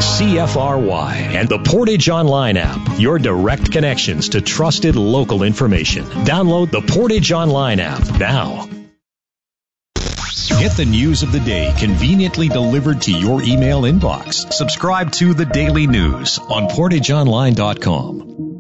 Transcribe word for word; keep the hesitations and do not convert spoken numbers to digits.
C F R Y, and the Portage Online app, your direct connections to trusted local information. Download the Portage Online app now. Get the news of the day conveniently delivered to your email inbox. Subscribe to The Daily News on portage online dot com.